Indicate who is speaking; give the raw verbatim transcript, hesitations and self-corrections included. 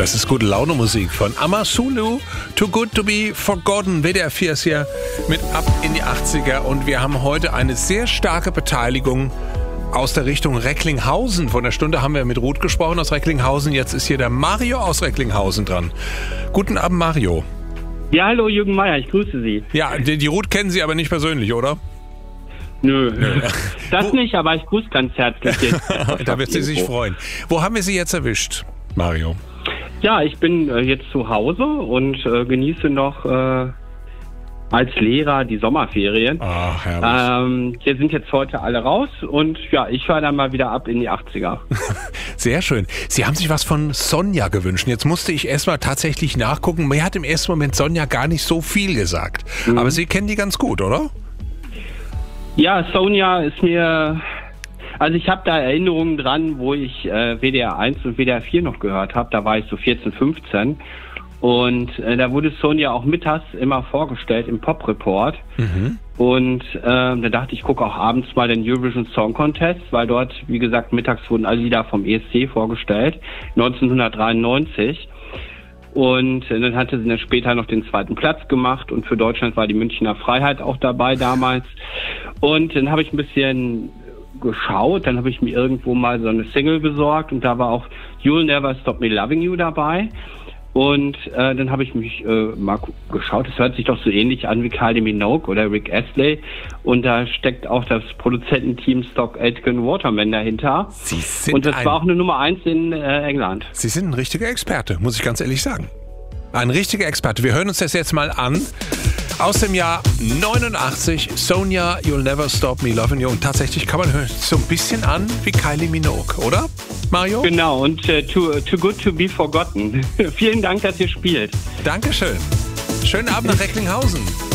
Speaker 1: Das ist gute Laune Musik von Amazulu, Too Good To Be Forgotten. W D R vier ist hier mit ab in die achtziger und wir haben heute eine sehr starke Beteiligung aus der Richtung Recklinghausen. Vor einer Stunde haben wir mit Ruth gesprochen aus Recklinghausen. Jetzt ist hier der Mario aus Recklinghausen dran. Guten Abend, Mario.
Speaker 2: Ja, hallo Jürgen Meier, ich grüße Sie.
Speaker 1: Ja, die, die Ruth kennen Sie aber nicht persönlich, oder?
Speaker 2: Nö, Nö. das Wo? nicht, aber ich grüße ganz herzlich.
Speaker 1: Da wird sie sich freuen. Wo haben wir Sie jetzt erwischt, Mario?
Speaker 2: Ja, ich bin äh, jetzt zu Hause und äh, genieße noch äh, als Lehrer die Sommerferien.
Speaker 1: Ach, herrlich.
Speaker 2: Ähm, wir sind jetzt heute alle raus und ja, ich fahre dann mal wieder ab in die achtziger.
Speaker 1: Sehr schön. Sie haben sich was von Sonja gewünscht. Jetzt musste ich erstmal tatsächlich nachgucken. Mir hat im ersten Moment Sonja gar nicht so viel gesagt. Mhm. Aber Sie kennen die ganz gut, oder?
Speaker 2: Ja, Sonja ist mir... Also ich habe da Erinnerungen dran, wo ich äh, W D R eins und W D R vier noch gehört habe. Da war ich so vierzehn, fünfzehn. Und äh, da wurde Sonja auch mittags immer vorgestellt im Pop-Report. Mhm. Und äh, da dachte ich, ich gucke auch abends mal den Eurovision Song Contest, weil dort, wie gesagt, mittags wurden alle Lieder vom E S C vorgestellt, neunzehnhundertdreiundneunzig. Und äh, dann hatte sie dann später noch den zweiten Platz gemacht und für Deutschland war die Münchner Freiheit auch dabei damals. Und dann habe ich ein bisschen geschaut, dann habe ich mir irgendwo mal so eine Single besorgt und da war auch You'll Never Stop Me Loving You dabei. Und äh, dann habe ich mich äh, mal geschaut, es hört sich doch so ähnlich an wie Kylie Minogue oder Rick Astley. Und da steckt auch das Produzententeam Stock Aitken Waterman dahinter.
Speaker 1: Sie sind
Speaker 2: Und das
Speaker 1: ein,
Speaker 2: war auch eine Nummer eins in äh, England.
Speaker 1: Sie sind ein richtiger Experte, muss ich ganz ehrlich sagen. Ein richtiger Experte. Wir hören uns das jetzt mal an. Aus dem Jahr neunundachtzig, Sonja, You'll Never Stop Me Loving You. Und tatsächlich kann man hören, so ein bisschen an wie Kylie Minogue, oder, Mario?
Speaker 2: Genau, und äh, too, too Good To Be Forgotten. Vielen Dank, dass ihr spielt.
Speaker 1: Dankeschön. Schönen Abend nach Recklinghausen.